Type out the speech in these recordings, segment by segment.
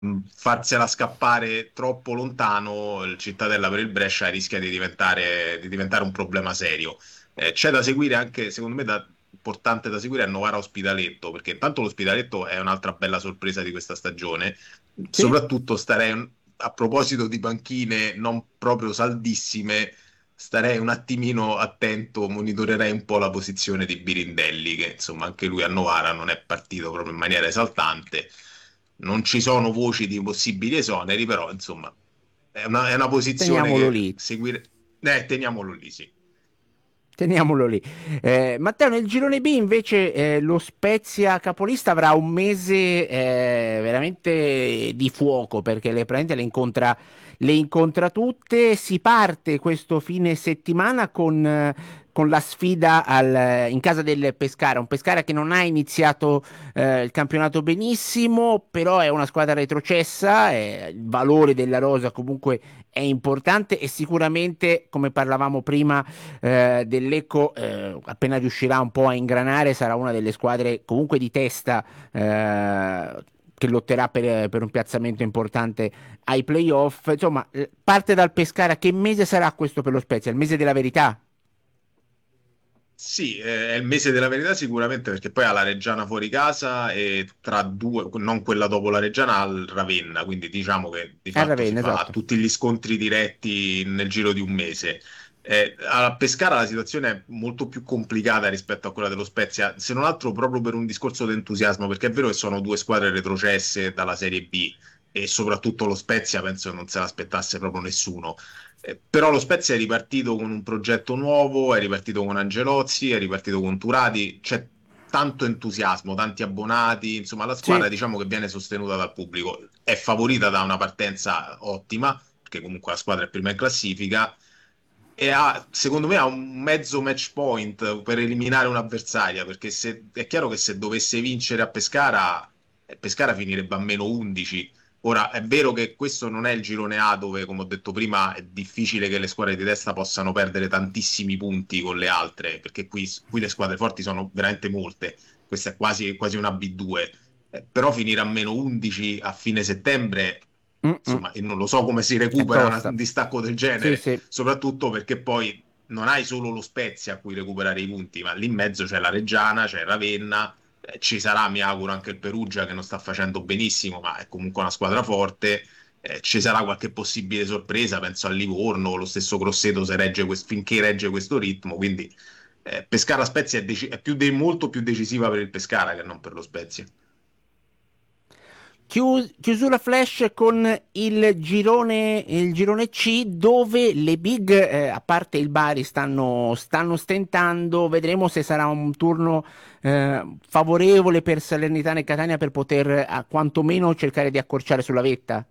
farsela scappare troppo lontano, il Cittadella per il Brescia rischia di diventare un problema serio. C'è da seguire anche, secondo me, importante da seguire è Novara Ospitaletto, perché intanto l'Ospitaletto è un'altra bella sorpresa di questa stagione. Sì, Soprattutto a proposito di panchine non proprio saldissime, starei un attimino attento, monitorerei un po' la posizione di Birindelli, che insomma anche lui a Novara non è partito proprio in maniera esaltante. Non ci sono voci di possibili esoneri, però insomma è una posizione teniamolo che lì. seguire. Teniamolo lì, sì. Teniamolo lì. Matteo, nel girone B invece lo Spezia capolista avrà un mese veramente di fuoco perché praticamente le incontra tutte. Si parte questo fine settimana con la sfida in casa del Pescara, un Pescara che non ha iniziato il campionato benissimo, però è una squadra retrocessa, il valore della rosa comunque è importante e sicuramente, come parlavamo prima, del Lecco, appena riuscirà un po' a ingranare, sarà una delle squadre comunque di testa che lotterà per un piazzamento importante ai playoff. Insomma, parte dal Pescara. Che mese sarà questo per lo Spezia? Il mese della verità? Sì, è il mese della verità sicuramente perché poi ha la Reggiana fuori casa e tra due, non quella dopo la Reggiana, al Ravenna, quindi diciamo che di A fatto si Ravenna, fa esatto. tutti gli scontri diretti nel giro di un mese. A Pescara la situazione è molto più complicata rispetto a quella dello Spezia, se non altro proprio per un discorso di entusiasmo, perché è vero che sono due squadre retrocesse dalla Serie B e soprattutto lo Spezia penso che non se l'aspettasse proprio nessuno. Però lo Spezia è ripartito con un progetto nuovo, è ripartito con Angelozzi, è ripartito con Turati, c'è tanto entusiasmo, tanti abbonati, insomma la squadra Sì. diciamo che viene sostenuta dal pubblico, è favorita da una partenza ottima, perché comunque la squadra è prima in classifica, e secondo me ha un mezzo match point per eliminare un'avversaria, perché è chiaro che se dovesse vincere a Pescara, Pescara finirebbe a meno 11. Ora, è vero che questo non è il girone A dove, come ho detto prima, è difficile che le squadre di testa possano perdere tantissimi punti con le altre, perché qui le squadre forti sono veramente molte. Questa è quasi una B2. Però finire a meno 11 a fine settembre, Mm-mm. insomma, e non lo so come si È recupera un tosta. distacco del Sì, genere, sì. soprattutto perché poi non hai solo lo Spezia a cui recuperare i punti, ma lì in mezzo c'è la Reggiana, c'è il Ravenna, ci sarà, mi auguro, anche il Perugia che non sta facendo benissimo, ma è comunque una squadra forte. Ci sarà qualche possibile sorpresa, penso a Livorno, lo stesso Grosseto se regge finché regge questo ritmo. Quindi Pescara Spezia è molto più decisiva per il Pescara che non per lo Spezia. Chiusura flash con il girone C dove le big, a parte il Bari, stanno stentando. Vedremo se sarà un turno favorevole per Salernitana e Catania per poter quantomeno cercare di accorciare sulla vetta.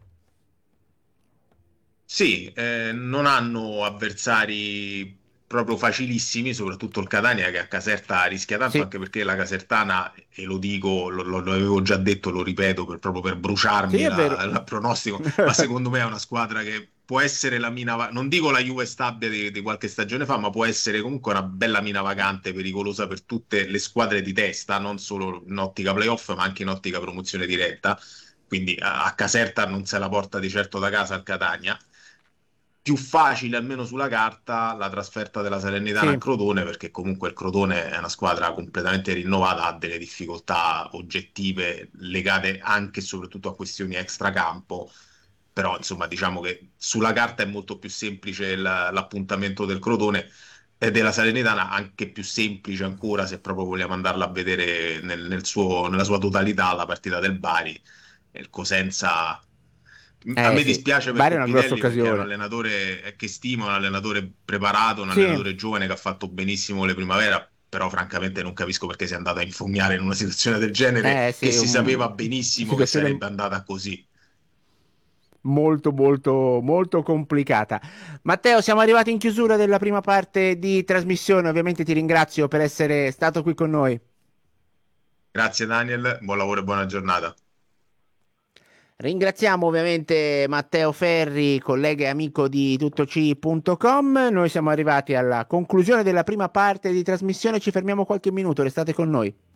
Sì, non hanno avversari proprio facilissimi, soprattutto il Catania che a Caserta rischia tanto, Sì, anche perché la Casertana, e lo dico, lo avevo già detto, lo ripeto proprio per sì, bruciarmi è vero. il pronostico, ma secondo me è una squadra che può essere la mina, non dico la Juve stabile di qualche stagione fa, ma può essere comunque una bella mina vagante, pericolosa per tutte le squadre di testa, non solo in ottica playoff, ma anche in ottica promozione diretta. Quindi a Caserta non se la porta di certo da casa al Catania. Più facile, almeno sulla carta, la trasferta della Salernitana a Sì. Crotone, perché comunque il Crotone è una squadra completamente rinnovata, ha delle difficoltà oggettive legate anche e soprattutto a questioni extracampo, però insomma diciamo che sulla carta è molto più semplice l'appuntamento del Crotone e della Salernitana, anche più semplice ancora se proprio vogliamo andarla a vedere nella sua totalità la partita del Bari. Il Cosenza a me Sì, dispiace per Bari è una grossa Coppitelli perché è un occasione. allenatore che stimo, un allenatore preparato, un Sì, allenatore giovane che ha fatto benissimo le primavera, però francamente non capisco perché sia andato a infognare in una situazione del genere che sì, si sapeva benissimo che situazione sarebbe andata così. molto molto molto complicata. Matteo, siamo arrivati in chiusura della prima parte di trasmissione. Ovviamente ti ringrazio per essere stato qui con noi. Grazie Daniel, buon lavoro e buona giornata. Ringraziamo ovviamente Matteo Ferri, collega e amico di tuttoc.com. Noi siamo arrivati alla conclusione della prima parte di trasmissione, ci fermiamo qualche minuto, restate con noi.